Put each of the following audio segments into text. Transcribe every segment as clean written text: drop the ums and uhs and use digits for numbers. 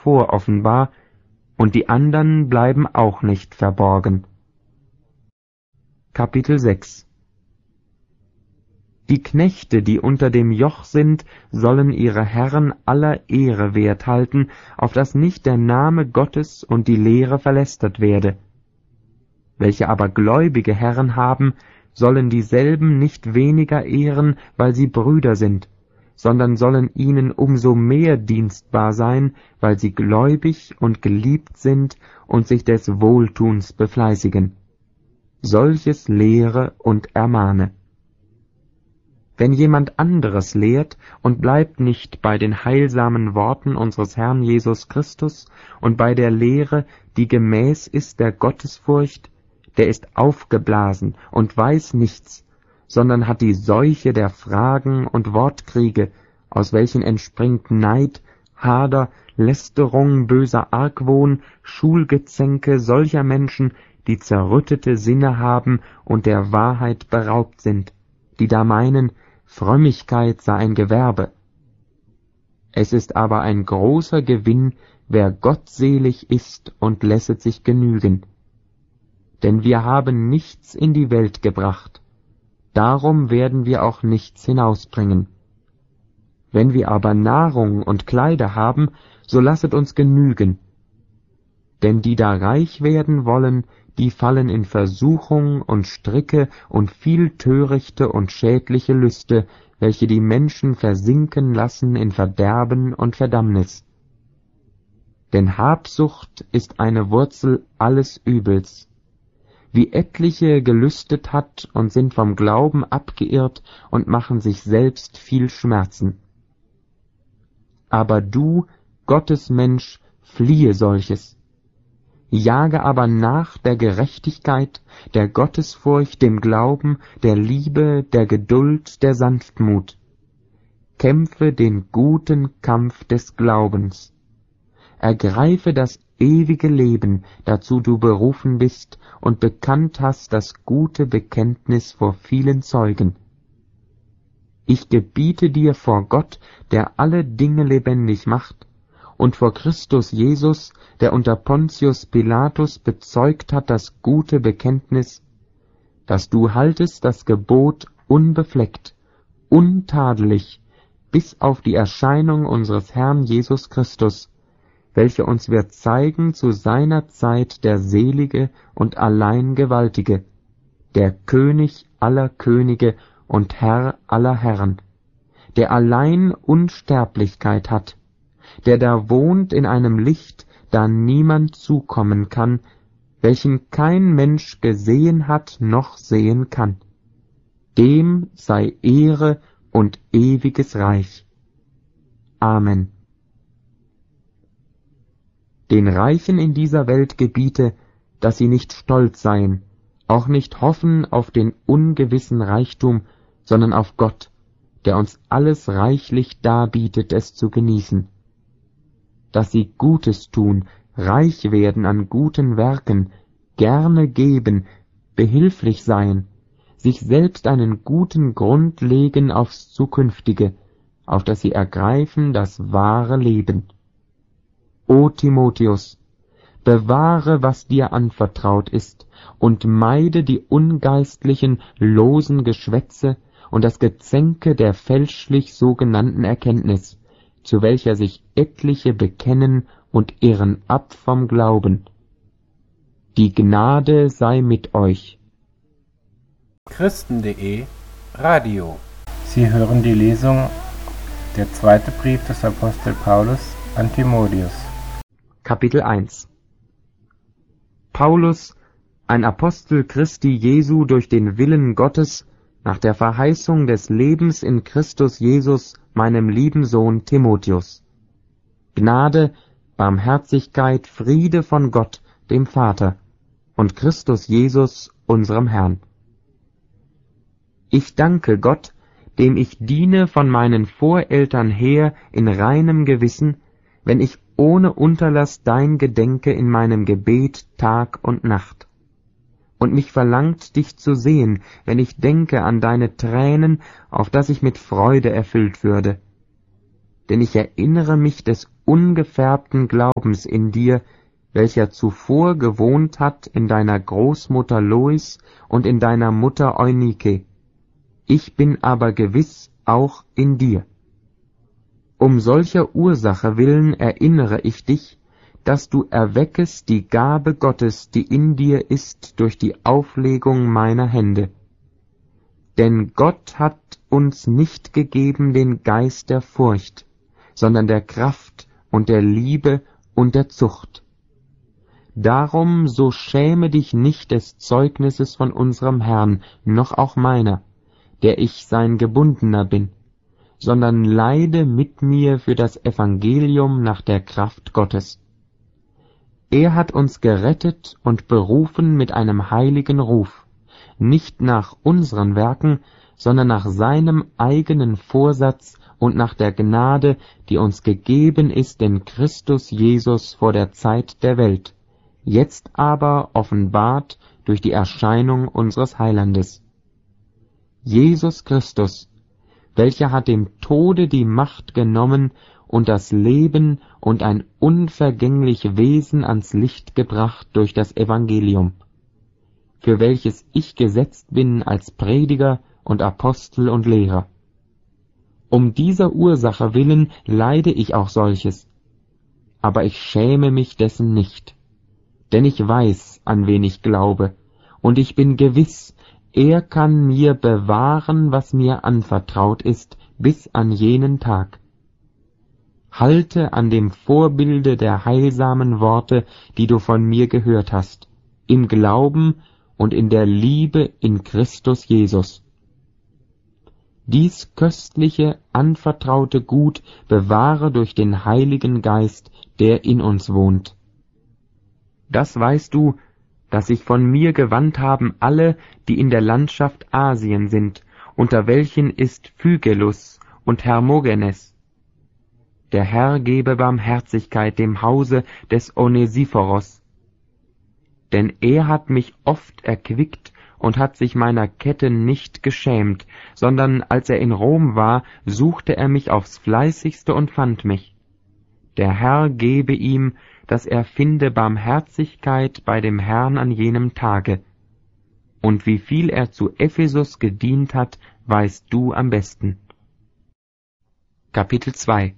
zuvor offenbar, und die andern bleiben auch nicht verborgen. Kapitel 6. Die Knechte, die unter dem Joch sind, sollen ihre Herren aller Ehre wert halten, auf dass nicht der Name Gottes und die Lehre verlästert werde. Welche aber gläubige Herren haben, sollen dieselben nicht weniger ehren, weil sie Brüder sind, sondern sollen ihnen umso mehr dienstbar sein, weil sie gläubig und geliebt sind und sich des Wohltuns befleißigen. Solches lehre und ermahne. Wenn jemand anderes lehrt und bleibt nicht bei den heilsamen Worten unseres Herrn Jesus Christus und bei der Lehre, die gemäß ist der Gottesfurcht, der ist aufgeblasen und weiß nichts, sondern hat die Seuche der Fragen und Wortkriege, aus welchen entspringt Neid, Hader, Lästerung, böser Argwohn, Schulgezänke solcher Menschen, die zerrüttete Sinne haben und der Wahrheit beraubt sind, die da meinen, Frömmigkeit sei ein Gewerbe. Es ist aber ein großer Gewinn, wer gottselig ist und lässet sich genügen. Denn wir haben nichts in die Welt gebracht, darum werden wir auch nichts hinausbringen. Wenn wir aber Nahrung und Kleider haben, so lasset uns genügen. Denn die da reich werden wollen, die fallen in Versuchung und Stricke und viel törichte und schädliche Lüste, welche die Menschen versinken lassen in Verderben und Verdammnis. Denn Habsucht ist eine Wurzel alles Übels. Wie etliche gelüstet hat und sind vom Glauben abgeirrt und machen sich selbst viel Schmerzen. Aber du, Gottes Mensch, fliehe solches. Jage aber nach der Gerechtigkeit, der Gottesfurcht, dem Glauben, der Liebe, der Geduld, der Sanftmut. Kämpfe den guten Kampf des Glaubens. Ergreife das ewige Leben, dazu du berufen bist und bekannt hast das gute Bekenntnis vor vielen Zeugen. Ich gebiete dir vor Gott, der alle Dinge lebendig macht, und vor Christus Jesus, der unter Pontius Pilatus bezeugt hat das gute Bekenntnis, dass du haltest das Gebot unbefleckt, untadelig, bis auf die Erscheinung unseres Herrn Jesus Christus, welcher uns wird zeigen zu seiner Zeit der Selige und allein Gewaltige, der König aller Könige und Herr aller Herren, der allein Unsterblichkeit hat, der da wohnt in einem Licht, da niemand zukommen kann, welchen kein Mensch gesehen hat noch sehen kann. Dem sei Ehre und ewiges Reich. Amen. Den Reichen in dieser Welt gebiete, dass sie nicht stolz seien, auch nicht hoffen auf den ungewissen Reichtum, sondern auf Gott, der uns alles reichlich darbietet, es zu genießen. Dass sie Gutes tun, reich werden an guten Werken, gerne geben, behilflich seien, sich selbst einen guten Grund legen aufs Zukünftige, auf das sie ergreifen das wahre Leben. O Timotheus, bewahre, was dir anvertraut ist, und meide die ungeistlichen, losen Geschwätze und das Gezänke der fälschlich sogenannten Erkenntnis, zu welcher sich etliche bekennen und irren ab vom Glauben. Die Gnade sei mit euch. Christen.de Radio. Sie hören die Lesung Der zweite Brief des Apostel Paulus an Timotheus. Kapitel 1. Paulus, ein Apostel Christi Jesu durch den Willen Gottes, nach der Verheißung des Lebens in Christus Jesus, meinem lieben Sohn Timotheus. Gnade, Barmherzigkeit, Friede von Gott, dem Vater, und Christus Jesus, unserem Herrn. Ich danke Gott, dem ich diene von meinen Voreltern her in reinem Gewissen, wenn ich ohne Unterlass dein gedenke in meinem Gebet Tag und Nacht. Und mich verlangt, dich zu sehen, wenn ich denke an deine Tränen, auf dass ich mit Freude erfüllt würde. Denn ich erinnere mich des ungefärbten Glaubens in dir, welcher zuvor gewohnt hat in deiner Großmutter Lois und in deiner Mutter Eunike. Ich bin aber gewiss auch in dir. Um solcher Ursache willen erinnere ich dich, dass du erweckest die Gabe Gottes, die in dir ist, durch die Auflegung meiner Hände. Denn Gott hat uns nicht gegeben den Geist der Furcht, sondern der Kraft und der Liebe und der Zucht. Darum so schäme dich nicht des Zeugnisses von unserem Herrn, noch auch meiner, der ich sein Gebundener bin, sondern leide mit mir für das Evangelium nach der Kraft Gottes. Er hat uns gerettet und berufen mit einem heiligen Ruf, nicht nach unseren Werken, sondern nach seinem eigenen Vorsatz und nach der Gnade, die uns gegeben ist in Christus Jesus vor der Zeit der Welt, jetzt aber offenbart durch die Erscheinung unseres Heilandes. Jesus Christus, welcher hat dem Tode die Macht genommen und das Leben und ein unvergänglich Wesen ans Licht gebracht durch das Evangelium, für welches ich gesetzt bin als Prediger und Apostel und Lehrer. Um dieser Ursache willen leide ich auch solches, aber ich schäme mich dessen nicht, denn ich weiß, an wen ich glaube, und ich bin gewiss, er kann mir bewahren, was mir anvertraut ist, bis an jenen Tag. Halte an dem Vorbilde der heilsamen Worte, die du von mir gehört hast, im Glauben und in der Liebe in Christus Jesus. Dies köstliche, anvertraute Gut bewahre durch den Heiligen Geist, der in uns wohnt. Das weißt du, dass sich von mir gewandt haben alle, die in der Landschaft Asien sind, unter welchen ist Phygelus und Hermogenes. Der Herr gebe Barmherzigkeit dem Hause des Onesiphoros. Denn er hat mich oft erquickt und hat sich meiner Ketten nicht geschämt, sondern als er in Rom war, suchte er mich aufs Fleißigste und fand mich. Der Herr gebe ihm, dass er finde Barmherzigkeit bei dem Herrn an jenem Tage. Und wie viel er zu Ephesus gedient hat, weißt du am besten. Kapitel 2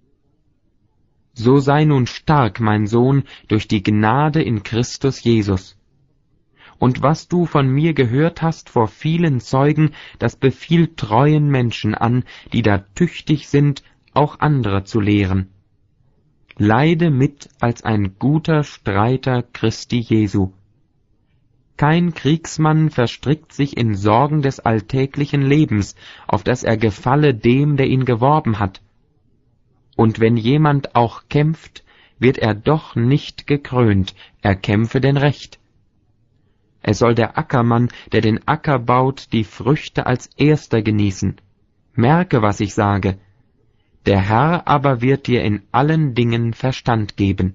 So sei nun stark, mein Sohn, durch die Gnade in Christus Jesus. Und was du von mir gehört hast vor vielen Zeugen, das befiehlt treuen Menschen an, die da tüchtig sind, auch andere zu lehren. Leide mit als ein guter Streiter Christi Jesu. Kein Kriegsmann verstrickt sich in Sorgen des alltäglichen Lebens, auf dass er gefalle dem, der ihn geworben hat. Und wenn jemand auch kämpft, wird er doch nicht gekrönt, er kämpfe denn recht. Es soll der Ackermann, der den Acker baut, die Früchte als erster genießen. Merke, was ich sage. Der Herr aber wird dir in allen Dingen Verstand geben.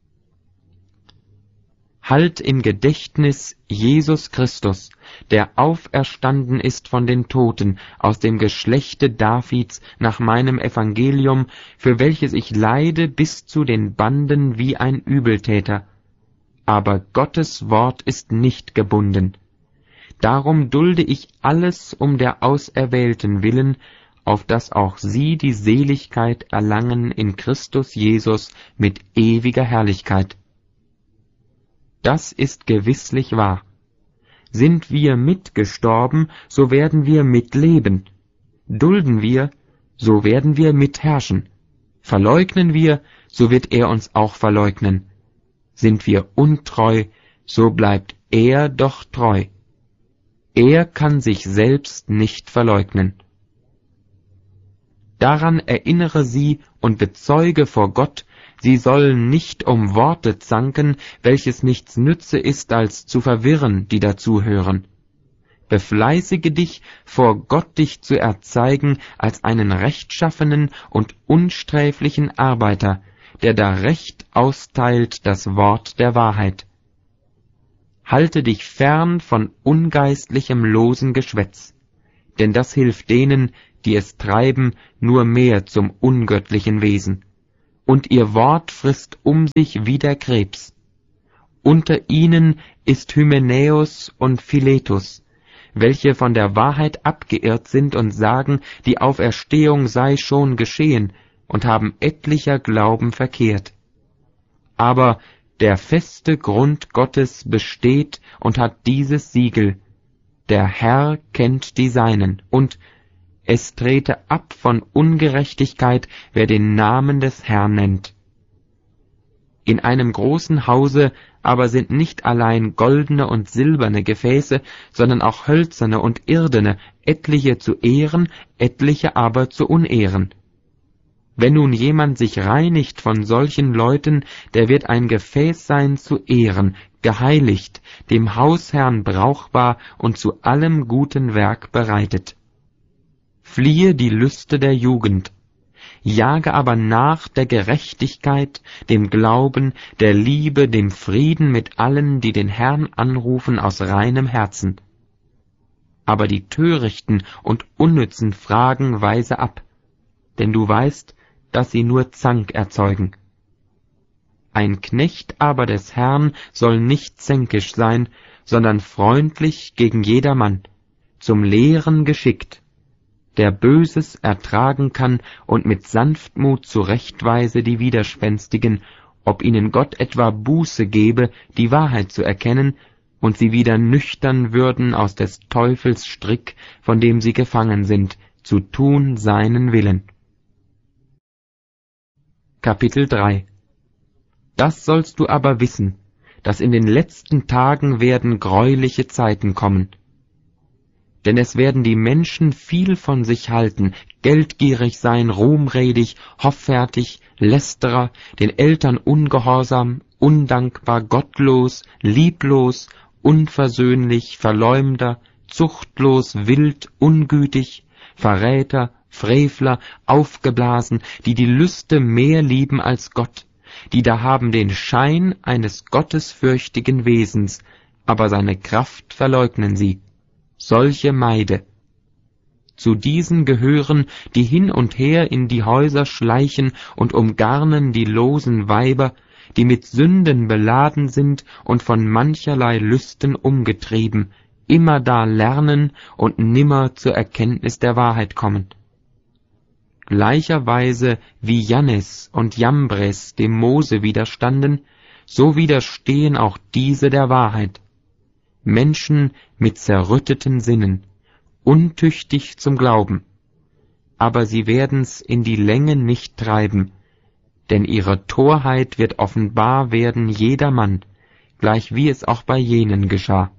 Halt im Gedächtnis Jesus Christus, der auferstanden ist von den Toten, aus dem Geschlechte Davids nach meinem Evangelium, für welches ich leide bis zu den Banden wie ein Übeltäter. Aber Gottes Wort ist nicht gebunden. Darum dulde ich alles um der Auserwählten willen, auf dass auch sie die Seligkeit erlangen in Christus Jesus mit ewiger Herrlichkeit. Das ist gewisslich wahr. Sind wir mitgestorben, so werden wir mitleben. Dulden wir, so werden wir mitherrschen. Verleugnen wir, so wird er uns auch verleugnen. Sind wir untreu, so bleibt er doch treu. Er kann sich selbst nicht verleugnen. Daran erinnere sie und bezeuge vor Gott, sie sollen nicht um Worte zanken, welches nichts nütze ist, als zu verwirren, die dazuhören. Befleißige dich, vor Gott dich zu erzeigen als einen rechtschaffenen und unsträflichen Arbeiter, der da Recht austeilt das Wort der Wahrheit. Halte dich fern von ungeistlichem losen Geschwätz, denn das hilft denen, die es treiben, nur mehr zum ungöttlichen Wesen. und ihr Wort frisst um sich wie der Krebs. Unter ihnen ist Hymenäus und Philetus, welche von der Wahrheit abgeirrt sind und sagen, die Auferstehung sei schon geschehen, und haben etlicher Glauben verkehrt. Aber der feste Grund Gottes besteht und hat dieses Siegel: Der Herr kennt die Seinen, und es trete ab von Ungerechtigkeit, wer den Namen des Herrn nennt. In einem großen Hause aber sind nicht allein goldene und silberne Gefäße, sondern auch hölzerne und irdene, etliche zu Ehren, etliche aber zu Unehren. Wenn nun jemand sich reinigt von solchen Leuten, der wird ein Gefäß sein zu Ehren, geheiligt, dem Hausherrn brauchbar und zu allem guten Werk bereitet. Fliehe die Lüste der Jugend, jage aber nach der Gerechtigkeit, dem Glauben, der Liebe, dem Frieden mit allen, die den Herrn anrufen aus reinem Herzen. Aber die törichten und unnützen Fragen weise ab, denn du weißt, dass sie nur Zank erzeugen. Ein Knecht aber des Herrn soll nicht zänkisch sein, sondern freundlich gegen jedermann, zum Lehren geschickt, der Böses ertragen kann und mit Sanftmut zurechtweise die Widerspenstigen, ob ihnen Gott etwa Buße gebe, die Wahrheit zu erkennen, und sie wieder nüchtern würden aus des Teufels Strick, von dem sie gefangen sind, zu tun seinen Willen. Kapitel 3. Das sollst du aber wissen, dass in den letzten Tagen werden greuliche Zeiten kommen. Denn es werden die Menschen viel von sich halten, geldgierig sein, ruhmredig, hoffärtig, Lästerer, den Eltern ungehorsam, undankbar, gottlos, lieblos, unversöhnlich, Verleumder, zuchtlos, wild, ungütig, Verräter, Frevler, aufgeblasen, die die Lüste mehr lieben als Gott, die da haben den Schein eines gottesfürchtigen Wesens, aber seine Kraft verleugnen sie. Solche meide. Zu diesen gehören, die hin und her in die Häuser schleichen und umgarnen die losen Weiber, die mit Sünden beladen sind und von mancherlei Lüsten umgetrieben, immerdar lernen und nimmer zur Erkenntnis der Wahrheit kommen. Gleicherweise wie Jannes und Jambres dem Mose widerstanden, so widerstehen auch diese der Wahrheit. Menschen mit zerrütteten Sinnen, untüchtig zum Glauben, aber sie werden's in die Länge nicht treiben, denn ihre Torheit wird offenbar werden jedermann, gleich wie es auch bei jenen geschah.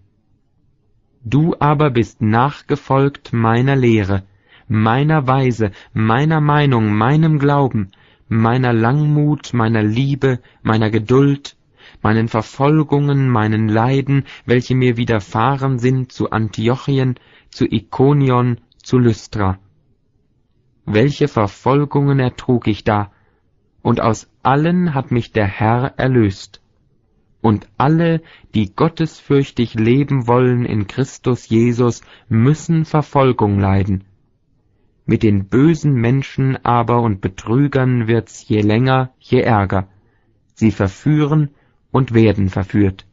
Du aber bist nachgefolgt meiner Lehre, meiner Weise, meiner Meinung, meinem Glauben, meiner Langmut, meiner Liebe, meiner Geduld, meinen Verfolgungen, meinen Leiden, welche mir widerfahren sind zu Antiochien, zu Ikonion, zu Lystra. Welche Verfolgungen ertrug ich da, und aus allen hat mich der Herr erlöst. Und alle, die gottesfürchtig leben wollen in Christus Jesus, müssen Verfolgung leiden. Mit den bösen Menschen aber und Betrügern wird's je länger, je ärger. Sie verführen und werden verführt.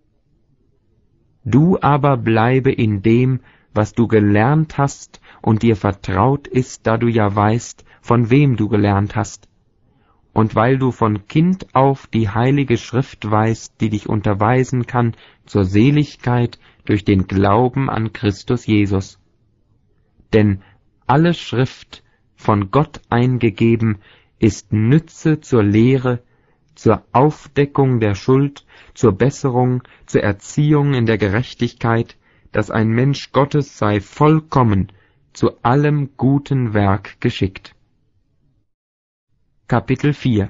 Du aber bleibe in dem, was du gelernt hast und dir vertraut ist, da du ja weißt, von wem du gelernt hast. Und weil du von Kind auf die heilige Schrift weißt, die dich unterweisen kann zur Seligkeit durch den Glauben an Christus Jesus. Denn alle Schrift, von Gott eingegeben, ist Nütze zur Lehre, zur Aufdeckung der Schuld, zur Besserung, zur Erziehung in der Gerechtigkeit, dass ein Mensch Gottes sei vollkommen, zu allem guten Werk geschickt. Kapitel 4.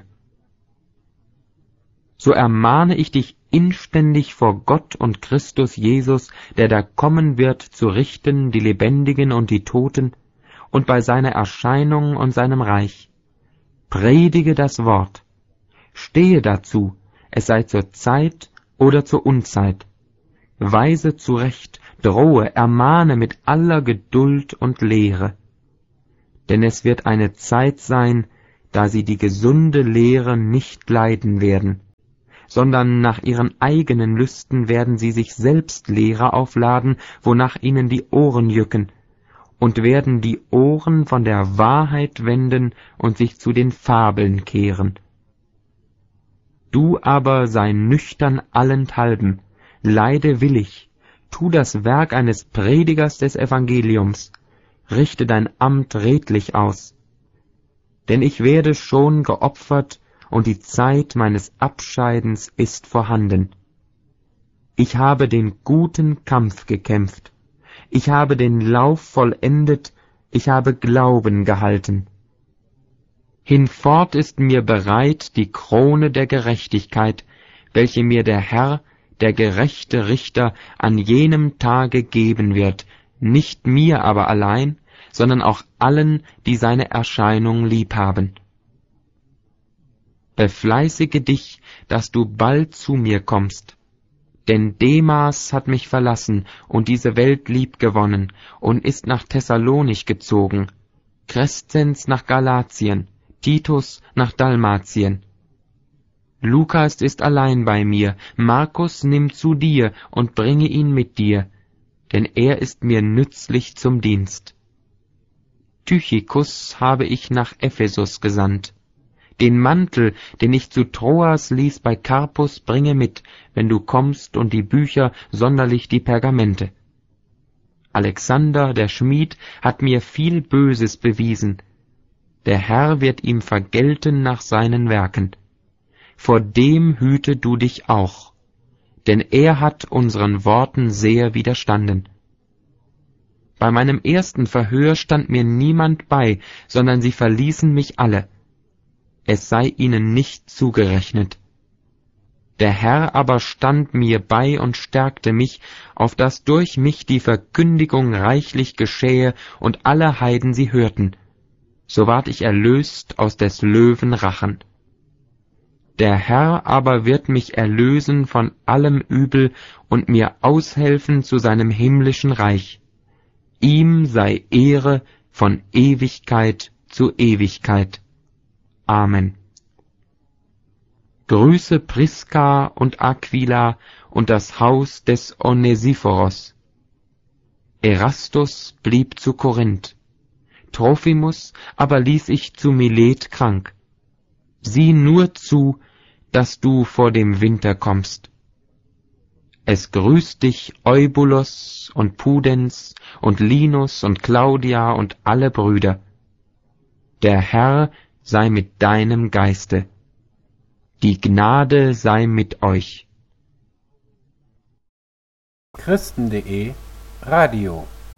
So ermahne ich dich inständig vor Gott und Christus Jesus, der da kommen wird, zu richten die Lebendigen und die Toten, und bei seiner Erscheinung und seinem Reich. Predige das Wort, stehe dazu, es sei zur Zeit oder zur Unzeit. Weise zurecht, drohe, ermahne mit aller Geduld und Lehre. Denn es wird eine Zeit sein, da sie die gesunde Lehre nicht leiden werden, sondern nach ihren eigenen Lüsten werden sie sich selbst Lehre aufladen, wonach ihnen die Ohren jücken, und werden die Ohren von der Wahrheit wenden und sich zu den Fabeln kehren. Du aber sei nüchtern allenthalben, leide willig, tu das Werk eines Predigers des Evangeliums, richte dein Amt redlich aus. Denn ich werde schon geopfert, und die Zeit meines Abscheidens ist vorhanden. Ich habe den guten Kampf gekämpft, ich habe den Lauf vollendet, ich habe Glauben gehalten. Hinfort ist mir bereit die Krone der Gerechtigkeit, welche mir der Herr, der gerechte Richter, an jenem Tage geben wird, nicht mir aber allein, sondern auch allen, die seine Erscheinung liebhaben. Befleißige dich, dass du bald zu mir kommst. Denn Demas hat mich verlassen und diese Welt liebgewonnen und ist nach Thessalonich gezogen, Crescens nach Galatien, Titus nach Dalmatien. Lukas ist allein bei mir, Markus nimm zu dir und bringe ihn mit dir, denn er ist mir nützlich zum Dienst. Tychikus habe ich nach Ephesus gesandt. Den Mantel, den ich zu Troas ließ bei Karpus, bringe mit, wenn du kommst, und die Bücher, sonderlich die Pergamente. Alexander, der Schmied, hat mir viel Böses bewiesen. Der Herr wird ihm vergelten nach seinen Werken. Vor dem hüte du dich auch, denn er hat unseren Worten sehr widerstanden. Bei meinem ersten Verhör stand mir niemand bei, sondern sie verließen mich alle. Es sei ihnen nicht zugerechnet. Der Herr aber stand mir bei und stärkte mich, auf dass durch mich die Verkündigung reichlich geschähe und alle Heiden sie hörten. So ward ich erlöst aus des Löwen Rachen. Der Herr aber wird mich erlösen von allem Übel und mir aushelfen zu seinem himmlischen Reich. Ihm sei Ehre von Ewigkeit zu Ewigkeit. Amen. Grüße Priska und Aquila und das Haus des Onesiphoros. Erastus blieb zu Korinth. Trophimus aber ließ ich zu Milet krank. Sieh nur zu, dass du vor dem Winter kommst. Es grüßt dich Eubulos und Pudens und Linus und Claudia und alle Brüder. Der Herr sei mit deinem Geiste. Die Gnade sei mit euch. Christen.de Radio